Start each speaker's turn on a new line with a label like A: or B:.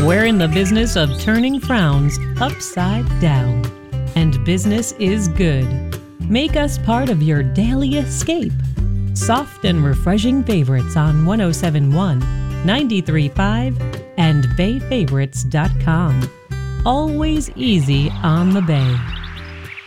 A: We're in the business of turning frowns upside down. And business is good. Make us part of your daily escape. Soft and refreshing favorites on 1071, 93.5, and BayFavorites.com. Always easy on the Bay.